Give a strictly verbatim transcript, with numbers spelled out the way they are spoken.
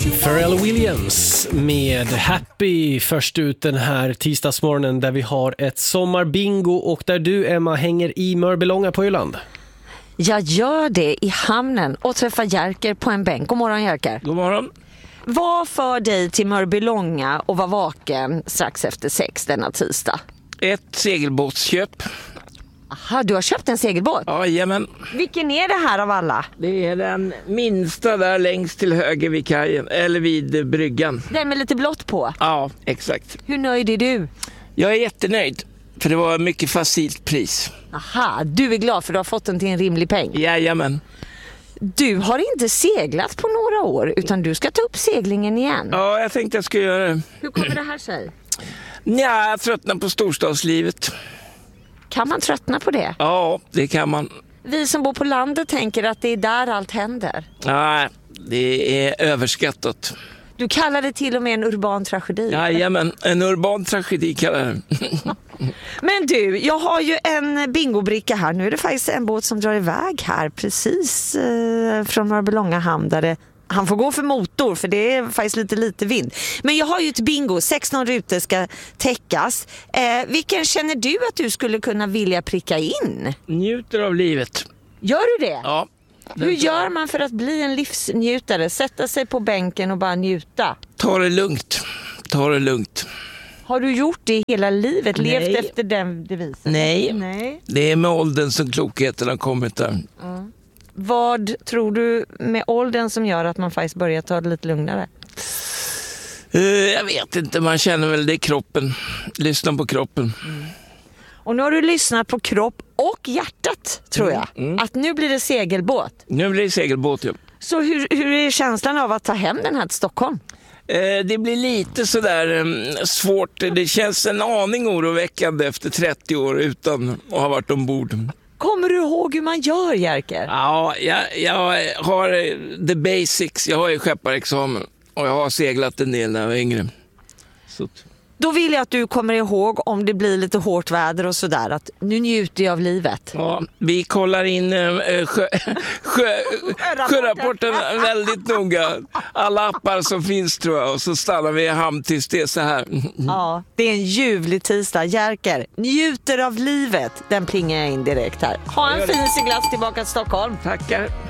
Pharrell Williams med Happy först ut den här tisdagsmorgonen där vi har ett sommarbingo och där du, Emma, hänger i Mörbylånga på Öland. Jag gör det i hamnen och träffar Jerker på en bänk. God morgon, Jerker. God morgon. Vad för dig till Mörbylånga och var vaken strax efter sex denna tisdag? Ett segelbåtsköp. Aha, du har köpt en segelbåt? Jajamän. Vilken är det här av alla? Det är den minsta där längst till höger vid kajen, eller vid bryggan. Den med lite blått på? Ja, exakt. Hur nöjd är du? Jag är jättenöjd, för det var mycket facilt pris. Aha, du är glad för du har fått den till en rimlig peng. Jajamän. Du har inte seglat på några år, utan du ska ta upp seglingen igen. Ja, jag tänkte jag skulle göra det. Hur kommer det här sig? Nja, jag tröttnar på storstadslivet. Kan man tröttna på det? Ja, det kan man. Vi som bor på landet tänker att det är där allt händer. Nej, det är överskattat. Du kallar det till och med en urban tragedi. Jajamän, en urban tragedi kallar det. Men du, jag har ju en bingobricka här. Nu är det faktiskt en båt som drar iväg här precis eh, från Mörbylånga hamn där det, han får gå för motor för det är faktiskt lite lite vind. Men jag har ju ett bingo, sexton rutor ska täckas. Eh, vilken känner du att du skulle kunna vilja pricka in? Njuter av livet. Gör du det? Ja. Hur gör man för att bli en livsnjutare? Sätta sig på bänken och bara njuta? Ta det lugnt. Ta det lugnt. Har du gjort det hela livet? Nej. Levt efter den devisen? Nej. Nej. Det är med åldern som klokheten har kommit där. Mm. Vad tror du med åldern som gör att man faktiskt börjar ta det lite lugnare? Uh, jag vet inte, man känner väl det i kroppen. Lyssna på kroppen. Mm. Och nu har du lyssnat på kropp och hjärtat, tror jag. Mm. Mm. Att nu blir det segelbåt. Nu blir det segelbåt, ja. Så hur, hur är känslan av att ta hem den här till Stockholm? Uh, det blir lite sådär um, svårt. Det känns en aning oroväckande efter trettio år utan att ha varit ombord. Kommer du ihåg hur man gör, Jerker? Ja, jag, jag har the basics. Jag har ju skepparexamen och jag har seglat en del när jag var yngre. Så. Då vill jag att du kommer ihåg om det blir lite hårt väder och sådär att nu njuter jag av livet. Ja, vi kollar in äh, sjö, sjö, sjörapporten väldigt noga. Alla appar som finns tror jag och så stannar vi i hamn tills det är så här. Ja, det är en ljuvlig tisdag. Jerker, njuter av livet. Den plingar jag in direkt här. Ha en fin seglats tillbaka till Stockholm. Tackar.